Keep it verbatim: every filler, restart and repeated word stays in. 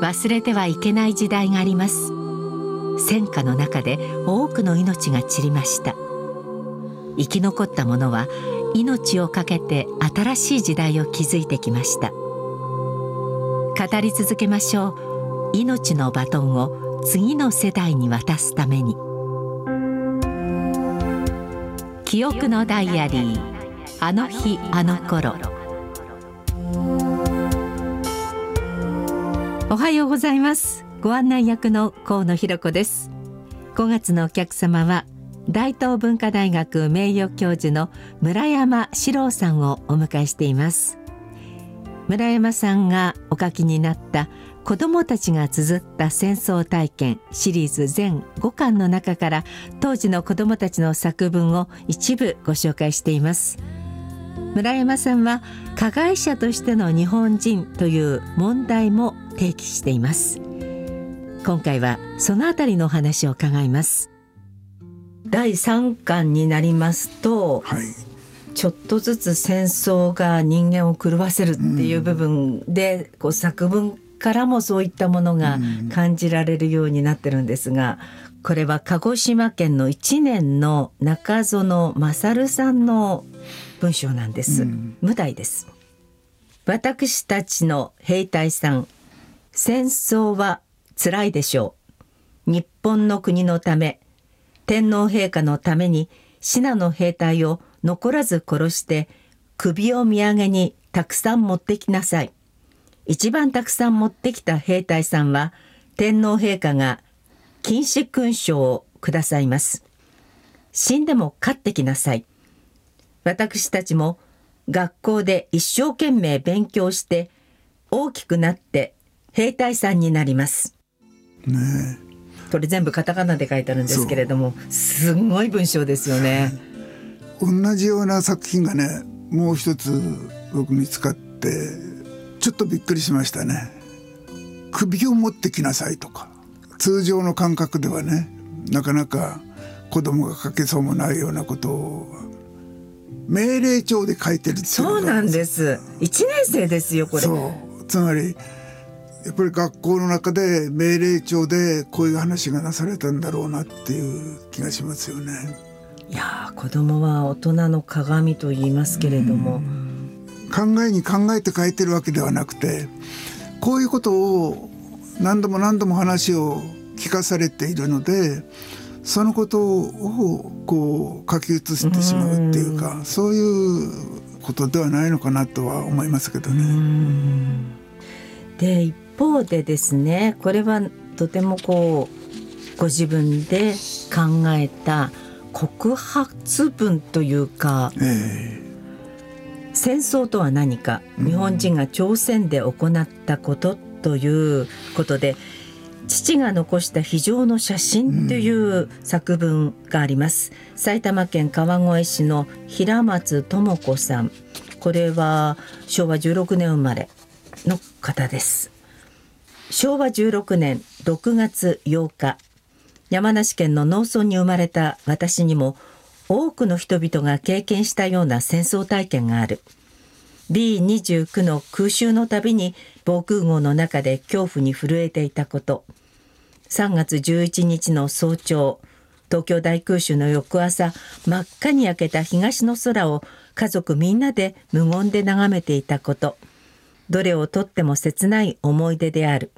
忘れてはいけない時代があります。戦火の中で多くの命が散りました。生き残った者は命を懸けて新しい時代を築いてきました。語り続けましょう。命のバトンを次の世代に渡すために。記憶のダイアリー、あの日あの頃。おはようございます。ご案内役の河野弘子です。ごがつのお客様は大東文化大学名誉教授の村山史郎さんをお迎えしています。村山さんがお書きになった子どもたちが綴った戦争体験シリーズ全ごかんの中から当時の子どもたちの作文を一部ご紹介しています。村山さんは加害者としての日本人という問題も提起しています。今回はそのあたりのお話を伺います。だいさんかんになりますと、はい、ちょっとずつ戦争が人間を狂わせるっていう部分で、うん、こう作文からもそういったものが感じられるようになってるんですが、これは鹿児島県のいちねんの中園勝さんの文章なんです、うん、無題です。私たちの兵隊さん、戦争は辛いでしょう。日本の国のため、天皇陛下のために信濃兵隊を残らず殺して首を土産にたくさん持ってきなさい。一番たくさん持ってきた兵隊さんは天皇陛下が金紫勲章をくださいます。死んでも勝ってきなさい。私たちも学校で一生懸命勉強して大きくなって兵隊さんになります、ね、えこれ全部カタカナで書いてあるんですけれども、すごい文章ですよね。 同じような作品がね、もう一つ僕見つかってちょっとびっくりしましたね。首を持ってきなさいとか、通常の感覚ではね、なかなか子供が書けそうもないようなことを命令帳で書いてるっていう。 そうなんです。いちねん生ですよこれ。 そうつまりやっぱり学校の中で命令帳でこういう話がなされたんだろうなっていう気がしますよね。 いや子供は大人の鏡と言いますけれども、 考えに考えて書いてるわけではなくて、こういうことを何度も何度も話を聞かされているので、そのことをこう書き写してしまうっていうか、うそういうことではないのかなとは思いますけどね。うんで一方でですね、これはとてもこうご自分で考えた告発文というか、えー、戦争とは何か、日本人が朝鮮で行ったことということで、父が残した非常の写真という作文があります、うん、埼玉県川越市の平松智子さん、これはしょうわじゅうろくねん生まれの方です。しょうわじゅうろくねんろくがつようか、山梨県の農村に生まれた私にも多くの人々が経験したような戦争体験がある。 ビーにじゅうきゅう の空襲のたびに防空壕の中で恐怖に震えていたこと、さんがつじゅういちにちの早朝、東京大空襲の翌朝、真っ赤に焼けた東の空を家族みんなで無言で眺めていたこと、どれをとっても切ない思い出である。